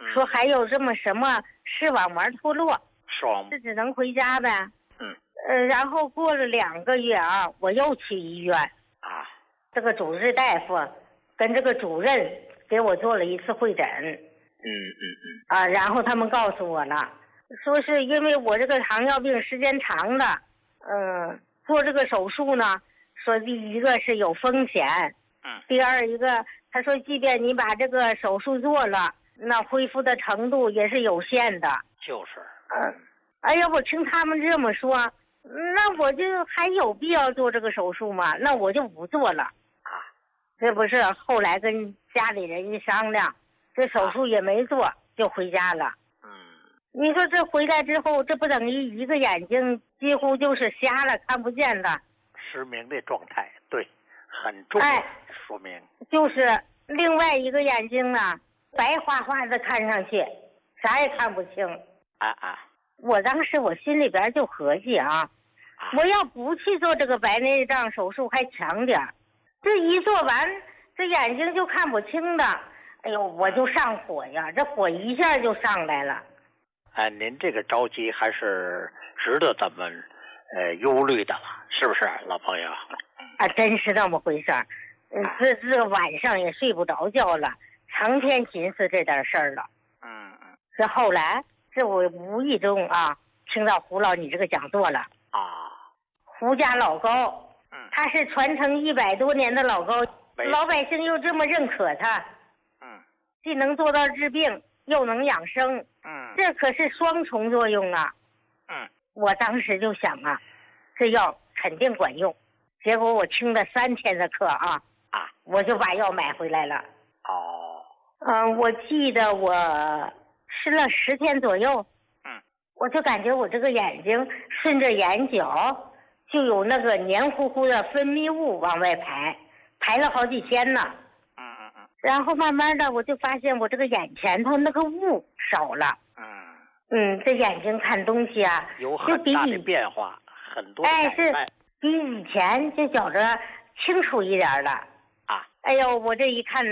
说还有这么什么视网膜脱落， 双这只能回家呗。然后过了2个月啊，我又去医院啊， 这个主治大夫跟这个主任给我做了一次会诊。然后他们告诉我了，说是因为我这个糖尿病时间长了，做这个手术呢，说第一个是有风险，第二一个他说即便你把这个手术做了，那恢复的程度也是有限的。 就是， 哎呀，我听他们这么说，那我就还有必要做这个手术吗？那我就不做了啊。这不是后来跟家里人一商量，这手术也没做，就回家了。你说这回来之后，这不等于一个眼睛几乎就是瞎了，看不见了， 失明的状态，对，很重要，说明就是另外一个眼睛呢，白花花的看上去，啥也看不清。我当时我心里边就合计我要不去做这个白内障手术还强点，这一做完，这眼睛就看不清的，哎呦，我就上火呀，这火一下就上来了。 您这个着急还是值得咱们忧虑的了，是不是，老朋友？ 真是那么回事儿。这晚上也睡不着觉了，成天寻思这点事儿了。这后来，这我无意中听到胡老你这个讲座了。胡家老高，他是传承100多年的老高，老百姓又这么认可他，既能做到治病，又能养生，这可是双重作用啊。我当时就想这药肯定管用。结果我听了3天的课我就把药买回来了。我记得我吃了10天左右，我就感觉我这个眼睛顺着眼角就有那个黏糊糊的分泌物往外排了好几天呢。然后慢慢的我就发现我这个眼前头那个雾少了。这眼睛看东西有很大的变化，很多是比以前就觉着清楚一点了。哎呦，我这一看